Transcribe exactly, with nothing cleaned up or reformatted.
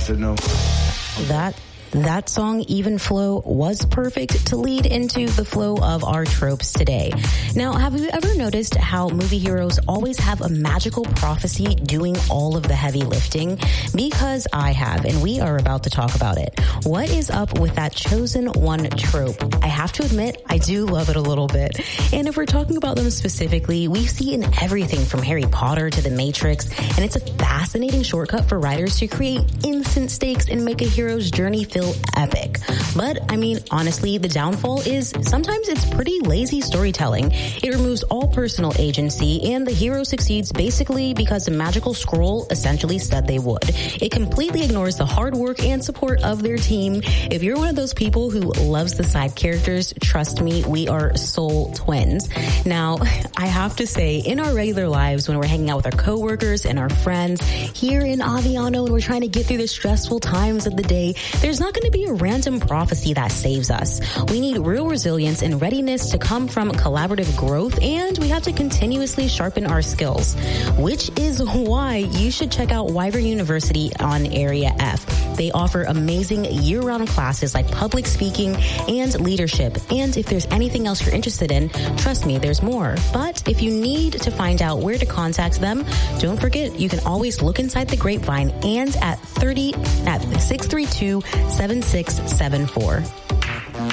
to know. That That song, Even Flow, was perfect to lead into the flow of our tropes today. Now, have you ever noticed how movie heroes always have a magical prophecy doing all of the heavy lifting? Because I have, and we are about to talk about it. What is up with that chosen one trope? I have to admit, I do love it a little bit. And if we're talking about them specifically, we see in everything from Harry Potter to The Matrix, and it's a fascinating shortcut for writers to create instant stakes and make a hero's journey feel epic. But, I mean, honestly, the downfall is sometimes it's pretty lazy storytelling. It removes all personal agency, and the hero succeeds basically because the magical scroll essentially said they would. It completely ignores the hard work and support of their team. If you're one of those people who loves the side characters, trust me, we are soul twins. Now, I have to say, in our regular lives, when we're hanging out with our coworkers and our friends, here in Aviano, when we're trying to get through the stressful times of the day, there's not going to be a random prophecy that saves us. We need real resilience and readiness to come from collaborative growth, and we have to continuously sharpen our skills, which is why you should check out Wyvern University on Area F. They offer amazing year-round classes like public speaking and leadership. And if there's anything else you're interested in, trust me, there's more. But if you need to find out where to contact them, don't forget, you can always look inside the grapevine and at thirty at six three two, seven six seven four.